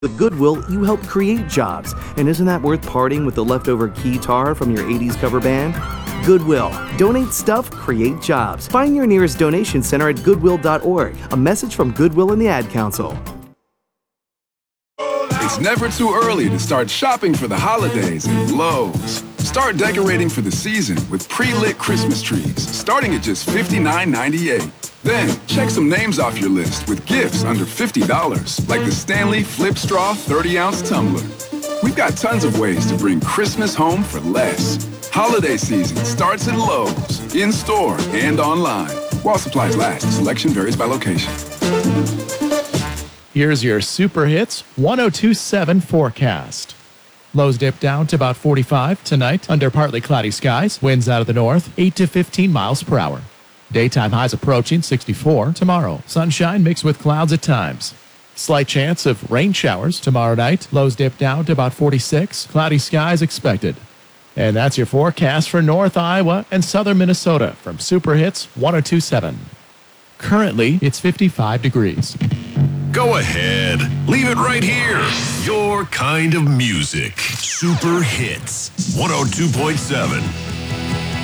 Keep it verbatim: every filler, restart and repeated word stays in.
With Goodwill, you help create jobs. And isn't that worth parting with the leftover guitar from your eighties cover band? Goodwill. Donate stuff, create jobs. Find your nearest donation center at goodwill dot org. A message from Goodwill and the Ad Council. It's never too early to start shopping for the holidays at Lowe's. Start decorating for the season with pre-lit Christmas trees, starting at just fifty-nine ninety-eight. Then, check some names off your list with gifts under fifty dollars, like the Stanley Flip Straw thirty ounce tumbler. We've got tons of ways to bring Christmas home for less. Holiday season starts at Lowe's, in-store and online. While supplies last, selection varies by location. Here's your Super Hits one oh two point seven forecast. Lows dip down to about forty-five tonight under partly cloudy skies. Winds out of the north, eight to fifteen miles per hour. Daytime highs approaching sixty-four tomorrow. Sunshine mixed with clouds at times. Slight chance of rain showers tomorrow night. Lows dip down to about forty-six. Cloudy skies expected. And that's your forecast for North Iowa and Southern Minnesota from Super Hits one oh two point seven. Currently, it's fifty-five degrees. Go ahead. Leave it right here. Your kind of music. Super Hits one oh two point seven.